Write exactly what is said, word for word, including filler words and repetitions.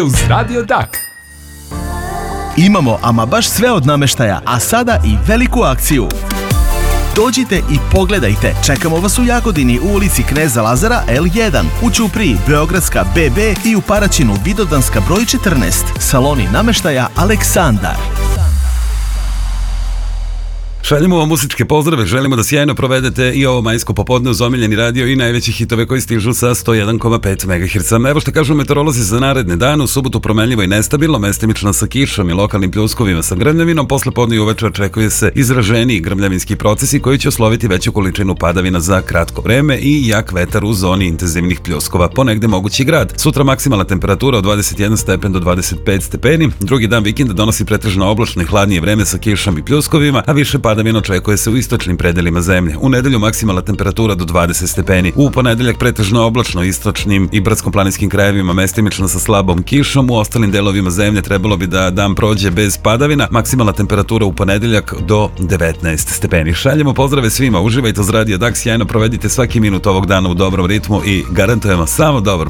uz Radio Dak. Imamo ama baš sve od nameštaja, a sada i veliku akciju. Dođite i pogledajte. Čekamo vas u Jagodini u ulici Kneza Lazara el jedan, u Ćupriji Beogradska be be i u Paraćinu Vidovdanska broj četrnaest. Saloni nameštaja Aleksandar. Šaljemo vam muzičke pozdrave, želimo da sjajno provedete i ovo majsko popodne uz omiljeni radio i najveći hitove koji stižu sa sto jedan zarez pet megaherca. Evo što kažu meteorolozi za naredne dane, u subotu promenljivo i nestabilno, mestimično sa kišom i lokalnim pljuskovima sa grmljavinom, posle podne i uveče očekuje se izraženiji grmljavinski procesi koji će osloviti veću količinu padavina za kratko vreme i jak vetar u zoni intenzivnih pljuskova, ponegde mogući grad. Sutra maksimalna temperatura od dvadeset jedan stepen do dvadeset pet stepeni, drugi dan vikenda donosi pretežno oblačno i hladnije vreme sa kišom i pljuskovima, a više padavina očekuje se u istočnim predelima zemlje. U nedelju maksimalna temperatura do dvadeset stepeni. U ponedeljak pretežno oblačno istočnim i brdsko-planinskim krajevima, mestimično sa slabom kišom. U ostalim delovima zemlje trebalo bi da dan prođe bez padavina. Maksimalna temperatura u ponedeljak do devetnaest stepeni. Šaljemo pozdrave svima, uživajte uz Radio Dak, sjajno provedite svaki minut ovog dana u dobrom ritmu i garantujemo samo dobar